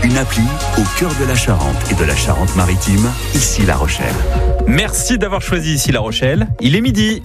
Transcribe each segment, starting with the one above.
Une appli au cœur de la Charente et de la Charente-Maritime, ici La Rochelle. Merci d'avoir choisi ici La Rochelle. Il est midi.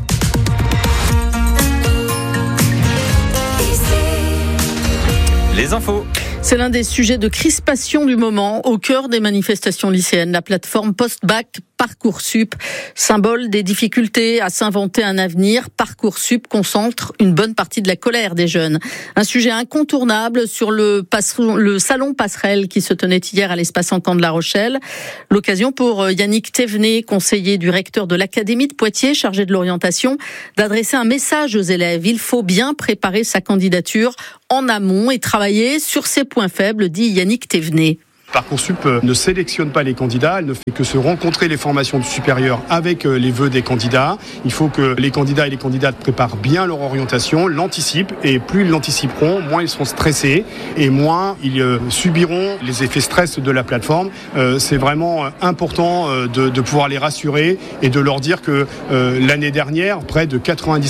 Les infos. C'est l'un des sujets de crispation du moment au cœur des manifestations lycéennes. La plateforme post-bac Parcoursup, symbole des difficultés à s'inventer un avenir. Parcoursup concentre une bonne partie de la colère des jeunes. Un sujet incontournable sur le salon passerelle qui se tenait hier à l'espace Encan de La Rochelle. L'occasion pour Yannick Thévenet, conseiller du recteur de l'Académie de Poitiers, chargé de l'orientation, d'adresser un message aux élèves. Il faut bien préparer sa candidature en amont et travailler sur ses points faibles, dit Yannick Thévenet. Parcoursup ne sélectionne pas les candidats, elle ne fait que se rencontrer les formations supérieures avec les vœux des candidats. Il faut que les candidats et les candidates préparent bien leur orientation, l'anticipent, et plus ils l'anticiperont, moins ils seront stressés et moins ils subiront les effets stress de la plateforme. C'est vraiment important de pouvoir les rassurer et de leur dire que l'année dernière, près de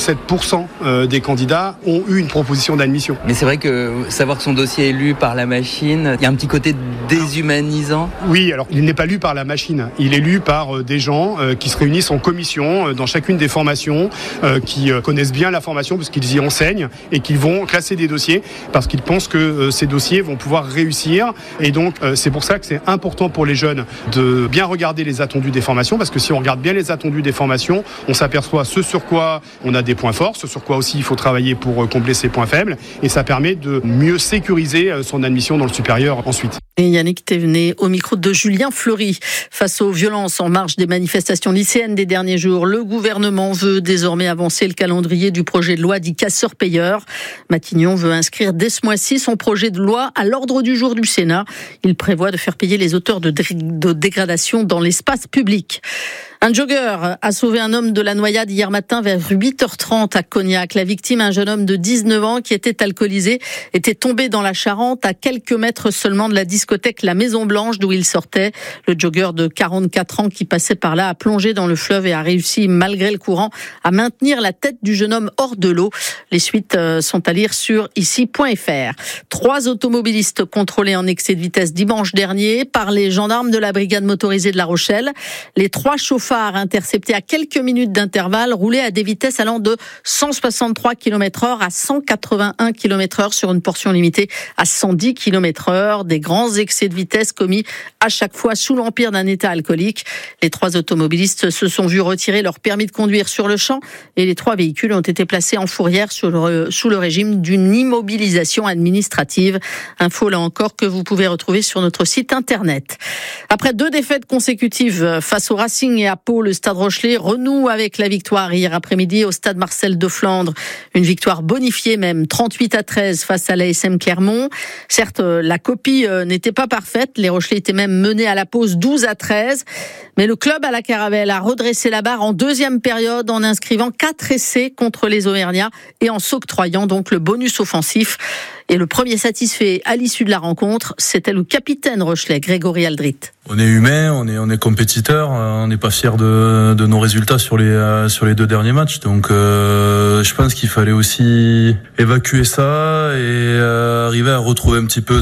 97% des candidats ont eu une proposition d'admission. Mais c'est vrai que savoir que son dossier est lu par la machine, il y a un petit côté déshumanisant. Oui, alors il n'est pas lu par la machine, il est lu par des gens qui se réunissent en commission dans chacune des formations, qui connaissent bien la formation parce qu'ils y enseignent et qui vont classer des dossiers parce qu'ils pensent que ces dossiers vont pouvoir réussir. Et donc c'est pour ça que c'est important pour les jeunes de bien regarder les attendus des formations, parce que si on regarde bien les attendus des formations, on s'aperçoit ce sur quoi on a des points forts, ce sur quoi aussi il faut travailler pour combler ses points faibles, et ça permet de mieux sécuriser son admission dans le supérieur ensuite. Et Yannick Thévenet au micro de Julien Fleury. Face aux violences en marge des manifestations lycéennes des derniers jours, le gouvernement veut désormais avancer le calendrier du projet de loi dit casseur-payeur. Matignon veut inscrire dès ce mois-ci son projet de loi à l'ordre du jour du Sénat. Il prévoit de faire payer les auteurs de dégradation dans l'espace public. Un jogger a sauvé un homme de la noyade hier matin vers 8h30 à Cognac. La victime, un jeune homme de 19 ans qui était alcoolisé, était tombé dans la Charente à quelques mètres seulement de la discothèque La Maison Blanche d'où il sortait. Le jogger de 44 ans qui passait par là a plongé dans le fleuve et a réussi, malgré le courant, à maintenir la tête du jeune homme hors de l'eau. Les suites sont à lire sur ici.fr. 3 automobilistes contrôlés en excès de vitesse dimanche dernier par les gendarmes de la brigade motorisée de La Rochelle. Les 3 chauffeurs interceptés à quelques minutes d'intervalle roulaient à des vitesses allant de 163 km/h à 181 km/h sur une portion limitée à 110 km/h. Des grands excès de vitesse commis à chaque fois sous l'empire d'un état alcoolique. Les 3 automobilistes se sont vus retirer leur permis de conduire sur le champ et les 3 véhicules ont été placés en fourrière sous le régime d'une immobilisation administrative. Info là encore que vous pouvez retrouver sur notre site internet. Après 2 défaites consécutives face au Racing et à Pau, le Stade Rochelais renoue avec la victoire hier après-midi au Stade Marcel de Flandre. Une victoire bonifiée même, 38-13 face à l'ASM Clermont. Certes, la copie n'était pas parfaite. Les Rochelais étaient même menés à la pause 12-13. Mais le club à la Caravelle a redressé la barre en deuxième période en inscrivant 4 essais contre les Auvergnats et en s'octroyant donc le bonus offensif. Et le premier satisfait à l'issue de la rencontre, c'était le capitaine rochelais, Grégory Aldrit. On est humain, on est compétiteur, on n'est pas fier de nos résultats sur les 2 derniers matchs. Donc je pense qu'il fallait aussi évacuer ça et arriver à retrouver un petit peu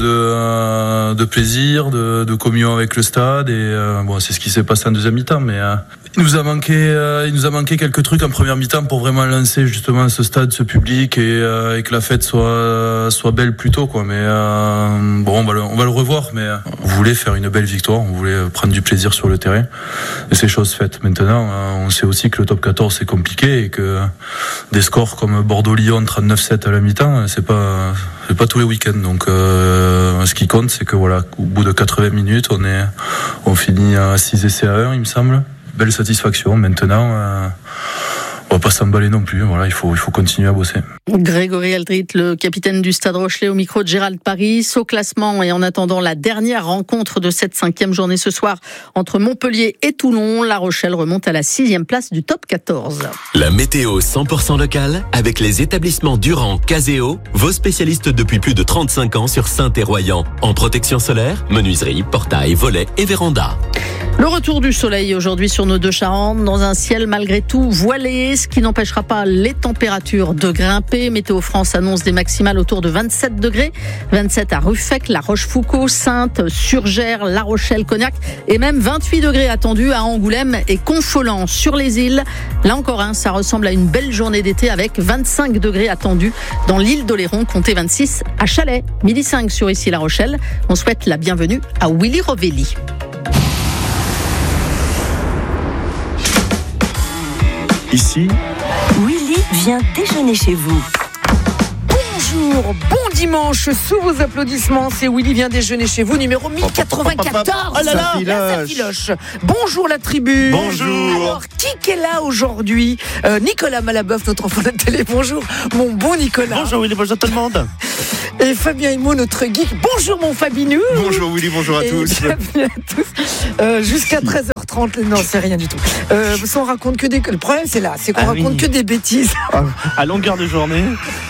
de plaisir, de communion avec le stade. Et bon, c'est ce qui s'est passé en deuxième mi-temps, mais il nous a manqué quelques trucs en première mi-temps pour vraiment lancer justement ce stade, ce public et que la fête soit belle plus tôt, quoi. Mais bon, on va le revoir, mais on voulait faire une belle victoire, on voulait prendre du plaisir sur le terrain et c'est chose faite. Maintenant, on sait aussi que le top 14 c'est compliqué et que des scores comme Bordeaux-Lyon 39-7 à la mi-temps, c'est pas tous les week-ends. Donc ce qui compte, c'est que voilà, au bout de 80 minutes, on finit à 6 essais à 1, il me semble. Belle satisfaction. Maintenant, on va pas s'emballer non plus. Voilà, il faut continuer à bosser. Grégory Aldrit, le capitaine du Stade Rochelais au micro de Gérald Paris. Au classement et en attendant la dernière rencontre de cette 5e journée ce soir entre Montpellier et Toulon, La Rochelle remonte à la 6e place du top 14. La météo 100% locale avec les établissements Durand, Caseo, vos spécialistes depuis plus de 35 ans sur Saint-et-Royan. En protection solaire, menuiserie, portail, volets et véranda. Le retour du soleil aujourd'hui sur nos 2 Charentes, dans un ciel malgré tout voilé, ce qui n'empêchera pas les températures de grimper. Météo France annonce des maximales autour de 27 degrés. 27 à Ruffec, La Rochefoucauld, Saintes, Surgères, La Rochelle, Cognac et même 28 degrés attendus à Angoulême et Confolens. Sur les îles, là encore, ça ressemble à une belle journée d'été avec 25 degrés attendus dans l'île d'Oléron, comptez 26 à Chalais. 12h05 sur Ici La Rochelle. On souhaite la bienvenue à Willy Rovelli. Ici, Willy vient déjeuner chez vous. Bonjour, bon dimanche, sous vos applaudissements, c'est Willy vient déjeuner chez vous, numéro 1094. Oh là là, ça filoche. Bonjour la tribu. Bonjour. Alors, qui est là aujourd'hui? Nicolas Malaboeuf, notre enfant de la télé. Bonjour, mon bon Nicolas. Bonjour Willy, bonjour tout le monde. Et Fabien Immo, notre geek. Bonjour mon Fabinou. Bonjour Willy, bonjour à tous. Bienvenue à tous. Jusqu'à 13h30, non, c'est rien du tout. On raconte que des... Le problème, c'est là, c'est qu'on raconte que des bêtises. À longueur de journée.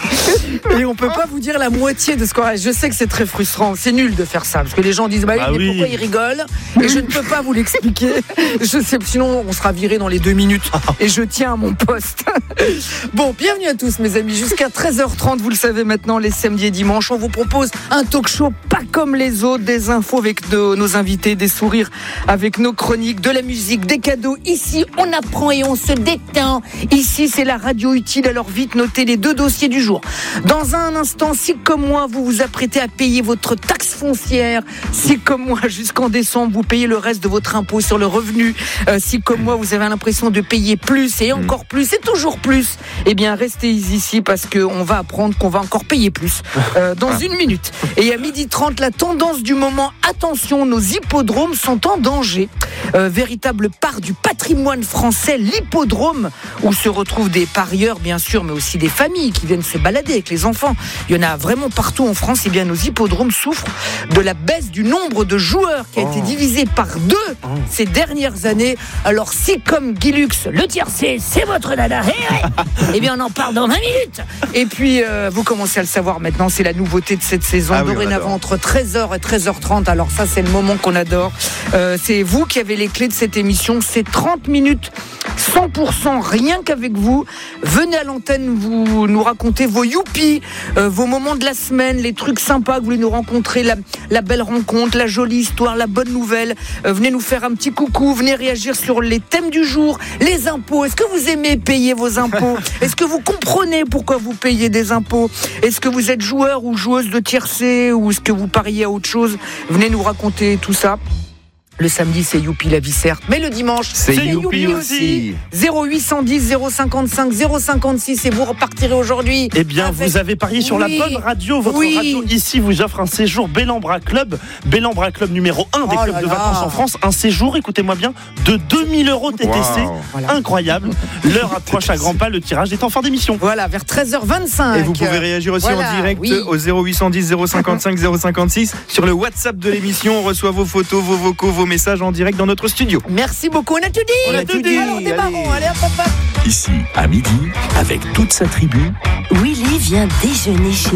Et on peut pas vous dire la moitié de ce qu'on a. Je sais que c'est très frustrant, c'est nul de faire ça, parce que les gens disent mais pourquoi ils rigolent? Et je ne peux pas vous l'expliquer. Je sais, sinon on sera viré dans les 2 minutes. Et je tiens à mon poste. Bon, bienvenue à tous mes amis. Jusqu'à 13h30, vous le savez maintenant, les samedis et dimanches, on vous propose un talk show pas comme les autres, des infos avec nos invités, des sourires avec nos chroniques, de la musique, des cadeaux. Ici, on apprend et on se détend. Ici, c'est la radio utile, alors vite notez les 2 dossiers du jour. Dans un instant, si comme moi, vous vous apprêtez à payer votre taxe foncière, si comme moi, jusqu'en décembre, vous payez le reste de votre impôt sur le revenu, si comme moi, vous avez l'impression de payer plus et encore plus et toujours plus, eh bien, restez ici parce qu'on va apprendre qu'on va encore payer plus dans 1 minute. Et à 12h30, la tendance du moment, attention, nos hippodromes sont en danger. Véritable part du patrimoine français, l'hippodrome, où se retrouvent des parieurs, bien sûr, mais aussi des familles qui viennent se balader avec les enfants. Il y en a vraiment partout en France. Et bien, nos hippodromes souffrent de la baisse du nombre de joueurs qui a été divisé par 2 ces dernières années. Alors, si comme Guy Lux, le tiercé, c'est votre dada, eh bien, on en parle dans 20 minutes. Et puis, vous commencez à le savoir maintenant, c'est la nouveauté de cette saison. Dorénavant, entre 13h et 13h30. Alors ça, c'est le moment qu'on adore. C'est vous qui avez les clés de cette émission. C'est 30 minutes, 100% rien qu'avec vous. Venez à l'antenne, vous nous racontez vos youpi, vos moments de la semaine, les trucs sympas que vous voulez nous rencontrer, la belle rencontre, la jolie histoire, la bonne nouvelle. Venez nous faire un petit coucou, venez réagir sur les thèmes du jour, les impôts. Est-ce que vous aimez payer vos impôts? Est-ce que vous comprenez pourquoi vous payez des impôts? Est-ce que vous êtes joueur ou joueuse de tiercé, ou est-ce que vous pariez à autre chose? Venez nous raconter tout ça. Le samedi, c'est youpi la vie, certes. Mais le dimanche, c'est youpi aussi. 0810 055 056 et vous repartirez aujourd'hui. Eh bien, vous avez parié sur la bonne radio. Votre radio ici vous offre un séjour Bellambra Club. Bellambra Club numéro 1 des clubs de vacances en France. Un séjour, écoutez-moi bien, de 2000 € TTC. Wow. Incroyable. L'heure approche à grands pas. Le tirage est en fin d'émission. Voilà, vers 13h25. Et vous pouvez réagir aussi en direct au 0810 055 056 sur le WhatsApp de l'émission. On reçoit vos photos, vos vocaux, vos messages en direct dans notre studio. Merci beaucoup, on a tout dit. On a tout dit. Alors démarrons, allez hop hop hop. Ici, à midi, avec toute sa tribu, Willy vient déjeuner chez